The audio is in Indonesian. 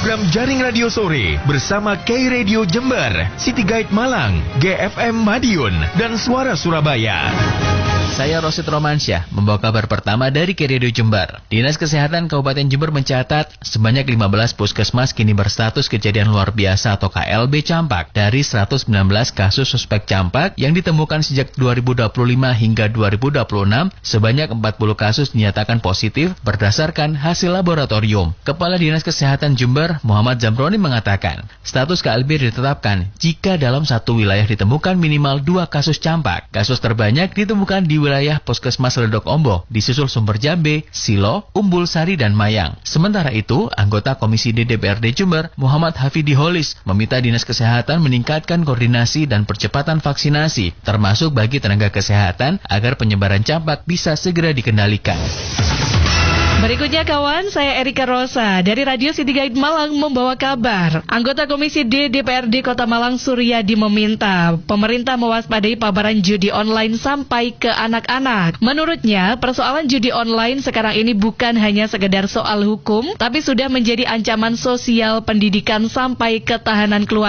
program Jaring Radio Sore bersama K-Radio Jember, City Guide Malang, GFM Madiun, dan Suara Surabaya. Saya Rosid Romansyah, membawa kabar pertama dari K-Radio Jember. Dinas Kesehatan Kabupaten Jember mencatat sebanyak 15 puskesmas kini berstatus kejadian luar biasa atau KLB campak dari 119 kasus suspek campak yang ditemukan sejak 2025 hingga 2026. Sebanyak 40 kasus dinyatakan positif berdasarkan hasil laboratorium. Kepala Dinas Kesehatan Jember, Muhammad Zamroni mengatakan, status KLB ditetapkan jika dalam satu wilayah ditemukan minimal 2 kasus campak. Kasus terbanyak ditemukan di wilayah Puskesmas Ledok Ombo, disusul Sumber Jambe, Silo, Umbul Sari, dan Mayang. Sementara itu, anggota Komisi D DPRD Jember, Muhammad Hafidi Holis, meminta Dinas Kesehatan meningkatkan koordinasi dan percepatan vaksinasi, termasuk bagi tenaga kesehatan, agar penyebaran campak bisa segera dikendalikan. Berikutnya kawan, saya Erika Rosa dari Radio City Guide Malang membawa kabar. Anggota Komisi D DPRD Kota Malang Suryadi meminta pemerintah mewaspadai paparan judi online sampai ke anak-anak. Menurutnya, persoalan judi online sekarang ini bukan hanya sekedar soal hukum, tapi sudah menjadi ancaman sosial, pendidikan, sampai ketahanan keluarga.